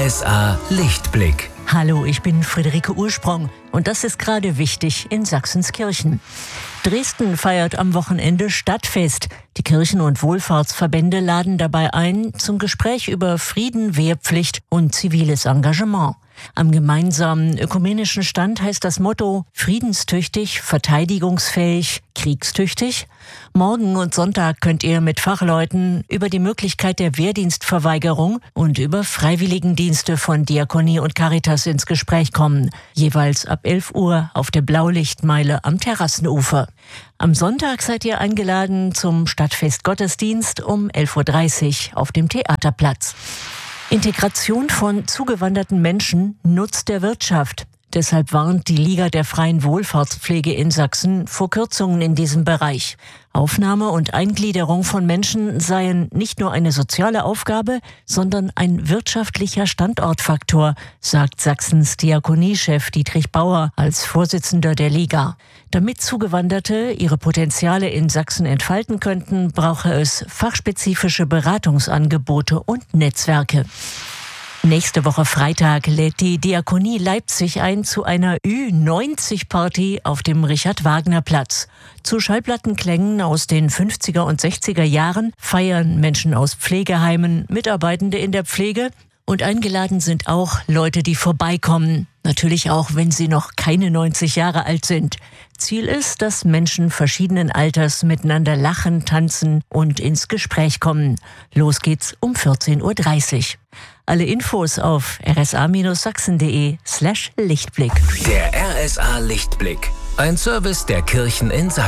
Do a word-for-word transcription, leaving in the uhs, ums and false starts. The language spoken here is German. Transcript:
S A Lichtblick. Hallo, ich bin Friederike Ursprung und das ist gerade wichtig in Sachsens Kirchen. Dresden feiert am Wochenende Stadtfest. Die Kirchen- und Wohlfahrtsverbände laden dabei ein zum Gespräch über Frieden, Wehrpflicht und ziviles Engagement. Am gemeinsamen ökumenischen Stand heißt das Motto: friedenstüchtig, verteidigungsfähig, kriegstüchtig. Morgen und Sonntag könnt ihr mit Fachleuten über die Möglichkeit der Wehrdienstverweigerung und über Freiwilligendienste von Diakonie und Caritas ins Gespräch kommen. Jeweils ab elf Uhr auf der Blaulichtmeile am Terrassenufer. Am Sonntag seid ihr eingeladen zum Stadtfest-Gottesdienst um elf Uhr dreißig auf dem Theaterplatz. Integration von zugewanderten Menschen nutzt der Wirtschaft. Deshalb warnt die Liga der freien Wohlfahrtspflege in Sachsen vor Kürzungen in diesem Bereich. Aufnahme und Eingliederung von Menschen seien nicht nur eine soziale Aufgabe, sondern ein wirtschaftlicher Standortfaktor, sagt Sachsens Diakoniechef Dietrich Bauer als Vorsitzender der Liga. Damit Zugewanderte ihre Potenziale in Sachsen entfalten könnten, brauche es fachspezifische Beratungsangebote und Netzwerke. Nächste Woche Freitag lädt die Diakonie Leipzig ein zu einer Ü neunzig Party auf dem Richard-Wagner-Platz. Zu Schallplattenklängen aus den fünfziger und sechziger Jahren feiern Menschen aus Pflegeheimen, Mitarbeitende in der Pflege und eingeladen sind auch Leute, die vorbeikommen. Natürlich auch, wenn sie noch keine neunzig Jahre alt sind. Ziel ist, dass Menschen verschiedenen Alters miteinander lachen, tanzen und ins Gespräch kommen. Los geht's um vierzehn Uhr dreißig. Alle Infos auf r s a sachsen punkt d e slash Lichtblick. Der R S A Lichtblick. Ein Service der Kirchen in Sachsen.